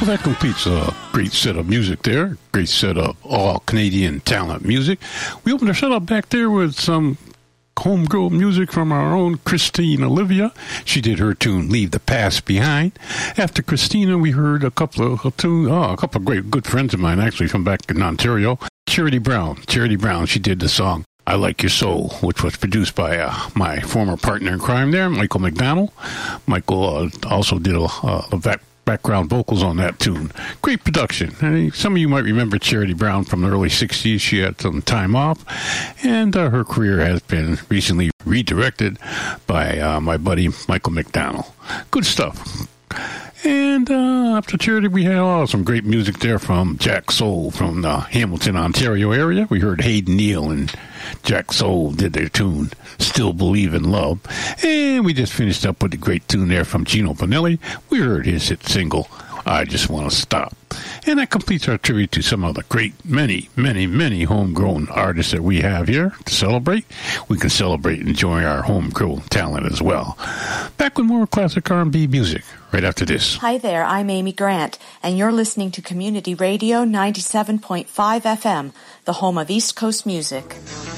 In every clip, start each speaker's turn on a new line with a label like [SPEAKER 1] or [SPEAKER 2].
[SPEAKER 1] Well, that completes a great set of music there. Great set of all Canadian talent music. We opened our set up back there with some homegrown music from our own Christine Olivia. She did her tune "Leave the Past Behind." After Christina, we heard a couple of great good friends of mine, actually, from back in Ontario. Charity Brown, she did the song "I Like Your Soul," which was produced by my former partner in crime there, Michael McDonald. Michael also did a background vocals on that tune. Great production. Some of you might remember Charity Brown from the early 60s. She had some time off, and her career has been recently redirected by my buddy Michael McDonald. Good stuff. And after Charity, we had some great music there from Jack Soul from the Hamilton, Ontario area. We heard Hayden Neal and Jack Soul did their tune, "Still Believe in Love." And we just finished up with a great tune there from Gino Pinelli. We heard his hit single, "I Just Want to Stop." And that completes our tribute to some of the great, many, many, many homegrown artists that we have here to celebrate. We can celebrate enjoying our homegrown talent as well. Back with more classic R&B music right after this.
[SPEAKER 2] Hi there, I'm Amy Grant, and you're listening to Community Radio 97.5 FM, the home of East Coast music.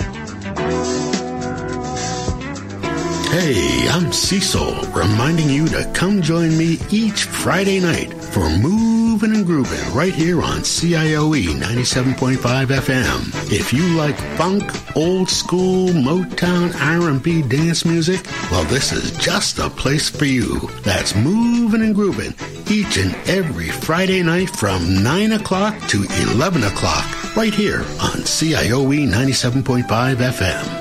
[SPEAKER 3] Hey, I'm Cecil, reminding you to come join me each Friday night for Movin' and Groovin' right here on CIOE 97.5 FM. If you like funk, old school, Motown, R&B dance music, well, this is just the place for you. That's Movin' and Groovin' each and every Friday night from 9 o'clock to 11 o'clock right here on CIOE 97.5 FM.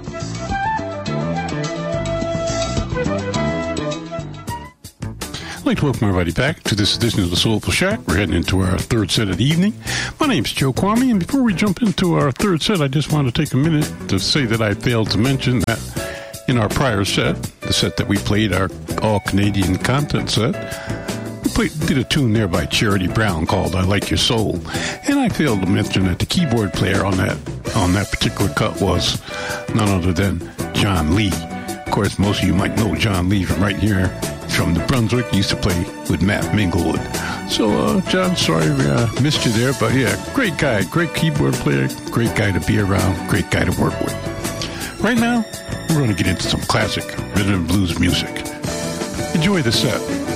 [SPEAKER 1] I'd like to welcome everybody back to this edition of the Soulful Shack. We're heading into our third set of the evening. My name's Joe Kwame, and before we jump into our third set, I just want to take a minute to say that I failed to mention that in our prior set, the set that we played, our all-Canadian content set, we did a tune there by Charity Brown called "I Like Your Soul," and I failed to mention that the keyboard player on that particular cut was none other than John Lee. Of course, most of you might know John Lee from right here from New Brunswick. He used to play with Matt Minglewood. So, John, sorry we missed you there, but yeah, great guy, great keyboard player, great guy to be around, great guy to work with. Right now, we're going to get into some classic rhythm and blues music. Enjoy the set.